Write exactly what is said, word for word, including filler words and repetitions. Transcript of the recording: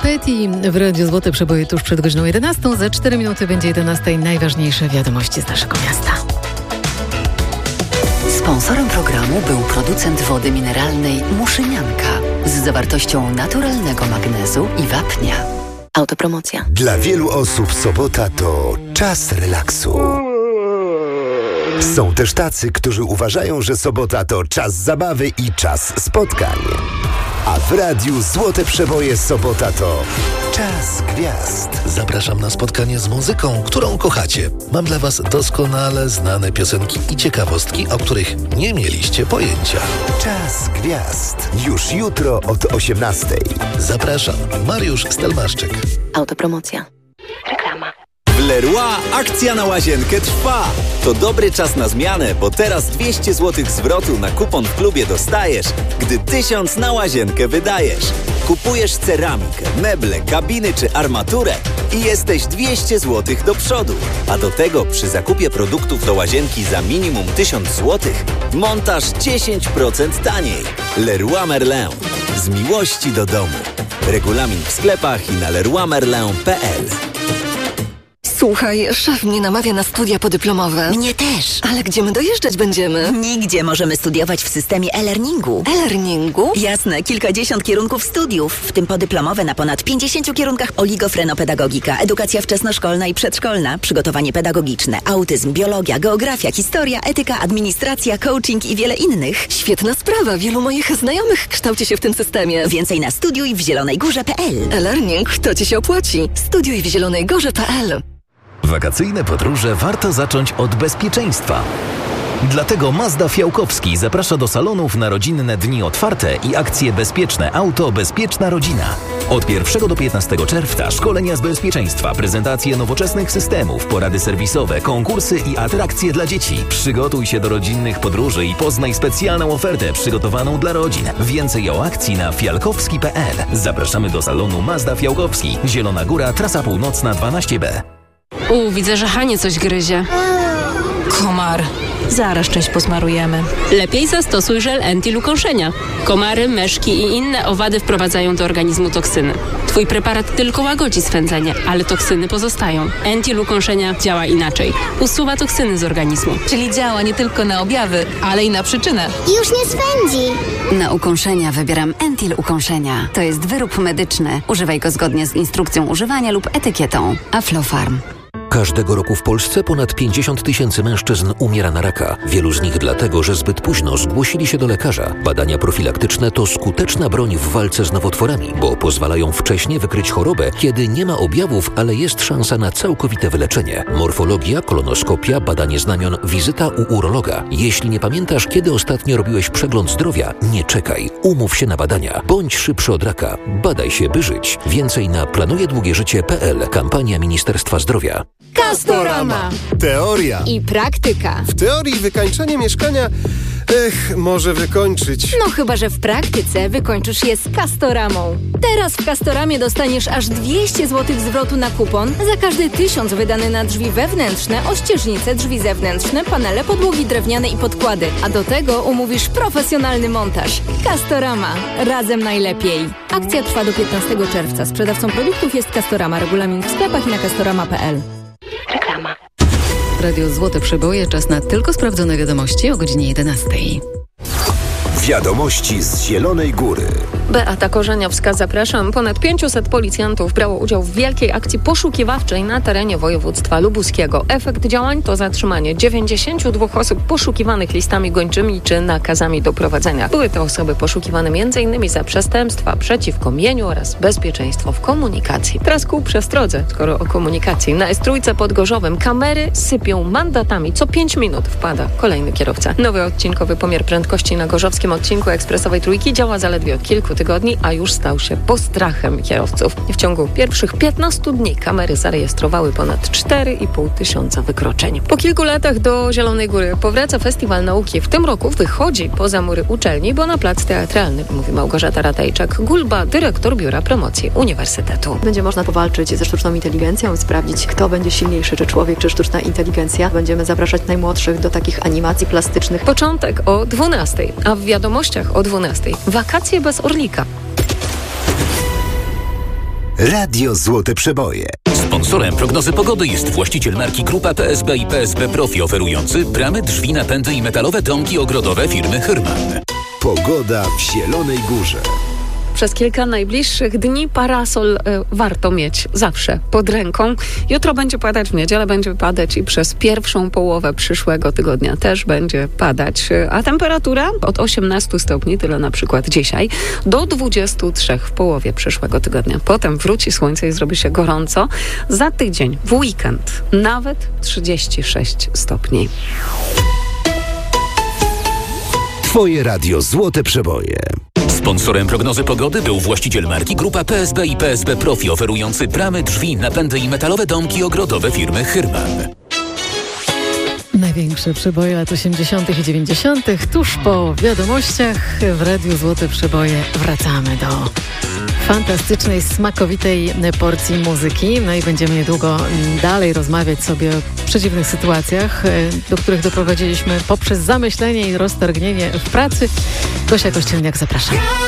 Petty w Radiu Złote Przeboje tuż przed godziną jedenastą. Za cztery minuty będzie jedenasta. Najważniejsze wiadomości z naszego miasta. Sponsorem programu był producent wody mineralnej Muszynianka z zawartością naturalnego magnezu i wapnia. Autopromocja. Dla wielu osób sobota to czas relaksu. Są też tacy, którzy uważają, że sobota to czas zabawy i czas spotkań. A w Radiu Złote Przeboje sobota to czas gwiazd. Zapraszam na spotkanie z muzyką, którą kochacie. Mam dla was doskonale znane piosenki i ciekawostki, o których nie mieliście pojęcia. Czas gwiazd. Już jutro od osiemnastej. Zapraszam, Mariusz Stelmaszczyk. Autopromocja. Reklama. W Leroy akcja na łazienkę trwa. To dobry czas na zmianę, bo teraz dwieście złotych zwrotu na kupon w klubie dostajesz, gdy tysiąc na łazienkę wydajesz. Kupujesz ceramikę, meble, kabiny czy armaturę i jesteś dwieście złotych do przodu. A do tego przy zakupie produktów do łazienki za minimum tysiąc złotych montaż dziesięć procent taniej. Leroy Merlin. Z miłości do domu. Regulamin w sklepach i na leroy merlin kropka p l. Słuchaj, szef mnie namawia na studia podyplomowe. Mnie też. Ale gdzie my dojeżdżać będziemy? Nigdzie. Możemy studiować w systemie e-learningu. E-learningu? Jasne, kilkadziesiąt kierunków studiów, w tym podyplomowe na ponad pięćdziesięciu kierunkach: oligofrenopedagogika, edukacja wczesnoszkolna i przedszkolna, przygotowanie pedagogiczne, autyzm, biologia, geografia, historia, etyka, administracja, coaching i wiele innych. Świetna sprawa. Wielu moich znajomych kształci się w tym systemie. Więcej na studiuj w zielonej górze kropka p l. E-learning to ci się opłaci. Studiuj w zielonej górze kropka p l. Wakacyjne podróże warto zacząć od bezpieczeństwa. Dlatego Mazda Fiałkowski zaprasza do salonów na rodzinne dni otwarte i akcje Bezpieczne Auto, Bezpieczna Rodzina. Od pierwszego do piętnastego czerwca szkolenia z bezpieczeństwa, prezentacje nowoczesnych systemów, porady serwisowe, konkursy i atrakcje dla dzieci. Przygotuj się do rodzinnych podróży i poznaj specjalną ofertę przygotowaną dla rodzin. Więcej o akcji na fialkowski kropka p l. Zapraszamy do salonu Mazda Fiałkowski. Zielona Góra, trasa północna dwanaście b. U, widzę, że Hanie coś gryzie. Komar. Zaraz część posmarujemy. Lepiej zastosuj żel Entil ukąszenia. Komary, myszki i inne owady wprowadzają do organizmu toksyny. Twój preparat tylko łagodzi swędzenie, ale toksyny pozostają. Entil ukąszenia działa inaczej. Usuwa toksyny z organizmu. Czyli działa nie tylko na objawy, ale i na przyczynę. Już nie swędzi. Na ukąszenia wybieram Entil ukąszenia. To jest wyrób medyczny. Używaj go zgodnie z instrukcją używania lub etykietą. Aflofarm. Każdego roku w Polsce ponad pięćdziesiąt tysięcy mężczyzn umiera na raka. Wielu z nich dlatego, że zbyt późno zgłosili się do lekarza. Badania profilaktyczne to skuteczna broń w walce z nowotworami, bo pozwalają wcześnie wykryć chorobę, kiedy nie ma objawów, ale jest szansa na całkowite wyleczenie. Morfologia, kolonoskopia, badanie znamion, wizyta u urologa. Jeśli nie pamiętasz, kiedy ostatnio robiłeś przegląd zdrowia, nie czekaj. Umów się na badania. Bądź szybszy od raka. Badaj się, by żyć. Więcej na planujedługieżycie kropka p l. Kampania Ministerstwa Zdrowia. Castorama. Teoria. I praktyka. W teorii wykańczenie mieszkania, ech, może wykończyć. No chyba, że w praktyce wykończysz je z Castoramą. Teraz w Castoramie dostaniesz aż dwieście złotych zwrotu na kupon za każdy tysiąc wydany na drzwi wewnętrzne, ościeżnice, drzwi zewnętrzne, panele, podłogi drewniane i podkłady. A do tego umówisz profesjonalny montaż. Castorama. Razem najlepiej. Akcja trwa do piętnastego czerwca. Sprzedawcą produktów jest Castorama. Regulamin w sklepach i na castorama kropka p l. Reklama. Radio Złote Przeboje. Czas na tylko sprawdzone wiadomości o godzinie jedenastej. Wiadomości z Zielonej Góry. Beata Korzeniowska, zapraszam. Ponad pięciuset policjantów brało udział w wielkiej akcji poszukiwawczej na terenie województwa lubuskiego. Efekt działań to zatrzymanie dziewięćdziesięciu dwóch osób poszukiwanych listami gończymi czy nakazami doprowadzenia. Były to osoby poszukiwane m.in. za przestępstwa przeciwko mieniu oraz bezpieczeństwo w komunikacji. Teraz ku przestrodze, skoro o komunikacji. Na S trzy pod Gorzowem kamery sypią mandatami. Co pięć minut wpada kolejny kierowca. Nowy odcinkowy pomiar prędkości na gorzowskim odcinku ekspresowej Trójki działa zaledwie od kilku tygodni, a już stał się postrachem kierowców. W ciągu pierwszych piętnastu dni kamery zarejestrowały ponad cztery i pół tysiąca wykroczeń. Po kilku latach do Zielonej Góry powraca Festiwal Nauki. W tym roku wychodzi poza mury uczelni, bo na plac teatralny, mówi Małgorzata Ratajczak-Gulba, dyrektor Biura Promocji Uniwersytetu. Będzie można powalczyć ze sztuczną inteligencją, sprawdzić, kto będzie silniejszy, czy człowiek, czy sztuczna inteligencja. Będziemy zapraszać najmłodszych do takich animacji plastycznych. Początek o dwunastej, a w wiadomościach o dwunastej. Wakacje bez Orlika. Radio Złote Przeboje. Sponsorem prognozy pogody jest właściciel marki Grupa P S B i P S B Profi, oferujący bramy, drzwi, napędy i metalowe domki ogrodowe firmy Hyrman. Pogoda w Zielonej Górze. Przez kilka najbliższych dni parasol y, warto mieć zawsze pod ręką. Jutro będzie padać, w niedzielę będzie padać i przez pierwszą połowę przyszłego tygodnia też będzie padać. A temperatura od osiemnastu stopni, tyle na przykład dzisiaj, do dwudziestu trzech w połowie przyszłego tygodnia. Potem wróci słońce i zrobi się gorąco. Za tydzień, w weekend, nawet trzydzieści sześć stopni. Twoje radio Złote Przeboje. Sponsorem prognozy pogody był właściciel marki Grupa P S B i P S B Profi, oferujący bramy, drzwi, napędy i metalowe domki ogrodowe firmy Hyrman. Największe przeboje lat osiemdziesiątych i dziewięćdziesiątych. Tuż po wiadomościach w Radiu Złote Przeboje wracamy do fantastycznej, smakowitej porcji muzyki. No i będziemy niedługo dalej rozmawiać sobie o przeciwnych sytuacjach, do których doprowadziliśmy poprzez zamyślenie i roztargnienie w pracy. Gosia Kościelniak, zapraszam.